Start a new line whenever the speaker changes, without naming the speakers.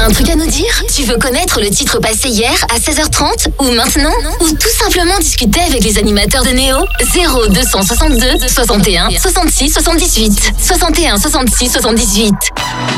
T'as un truc à nous dire? Tu veux connaître le titre passé hier à 16h30 ou maintenant? Ou tout simplement discuter avec les animateurs de Néo? 0262 61 66 78. 61 66 78.